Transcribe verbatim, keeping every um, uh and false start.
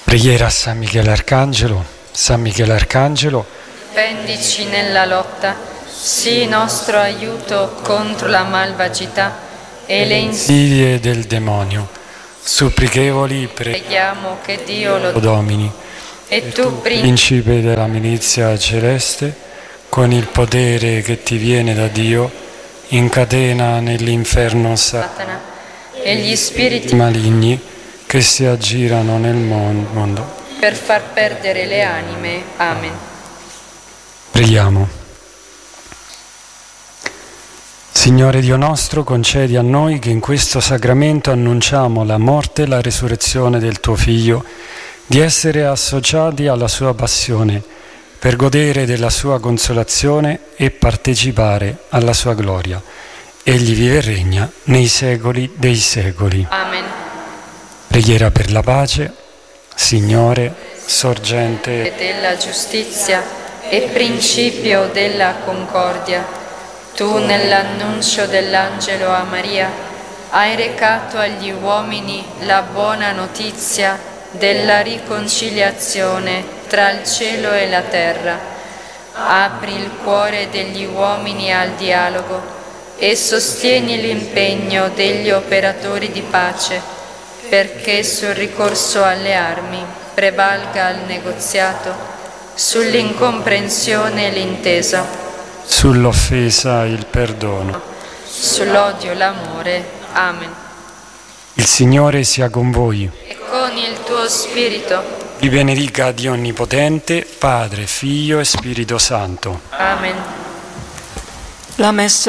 Preghiera a San Michele Arcangelo. San Michele Arcangelo, difendici nella lotta, sii nostro aiuto contro la malvagità e le insidie del demonio. Supplichevoli preghiamo che Dio lo domini. E tu, principe della milizia celeste, con il potere che ti viene da Dio, incatena nell'inferno Satana e gli spiriti maligni che si aggirano nel mondo per far perdere le anime. Amen. Preghiamo. Signore Dio nostro, concedi a noi che in questo sacramento annunciamo la morte e la resurrezione del tuo Figlio, di essere associati alla sua passione, per godere della sua consolazione e partecipare alla sua gloria. Egli vive e regna nei secoli dei secoli. Amen. Preghiera per la pace. Signore, sorgente della giustizia e principio della concordia, tu nell'annuncio dell'angelo a Maria hai recato agli uomini la buona notizia della riconciliazione tra il cielo e la terra. Apri il cuore degli uomini al dialogo e sostieni l'impegno degli operatori di pace, perché sul ricorso alle armi prevalga il negoziato, sull'incomprensione l'intesa, sull'offesa il perdono, sull'odio l'amore. Amen. Il Signore sia con voi. E con il tuo spirito. Vi benedica Dio Onnipotente, Padre, Figlio e Spirito Santo. Amen. La messa